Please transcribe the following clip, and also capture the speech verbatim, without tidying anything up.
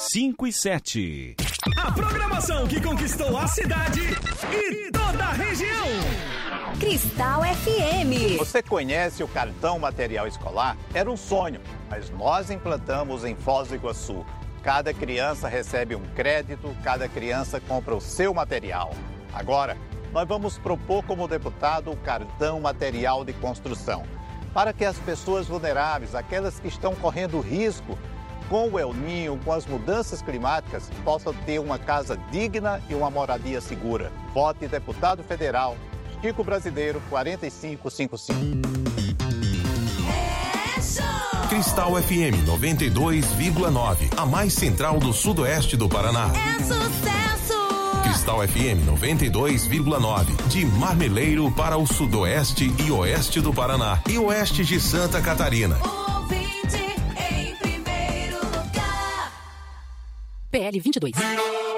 cinco e sete. A programação que conquistou a cidade e toda a região. Cristal F M. Você conhece o cartão material escolar? Era um sonho, mas nós implantamos em Foz do Iguaçu. Cada criança recebe um crédito, cada criança compra o seu material. Agora, nós vamos propor como deputado o cartão material de construção, para que as pessoas vulneráveis, aquelas que estão correndo risco com o El Niño, com as mudanças climáticas, possam ter uma casa digna e uma moradia segura. Vote deputado federal, Chico Brasileiro, quatro cinco cinco cinco. Cristal F M noventa e dois vírgula nove, a mais central do sudoeste do Paraná. É sucesso! Cristal F M noventa e dois vírgula nove, de Marmeleiro para o sudoeste e oeste do Paraná e oeste de Santa Catarina. O ouvinte em primeiro lugar. P L vinte e dois.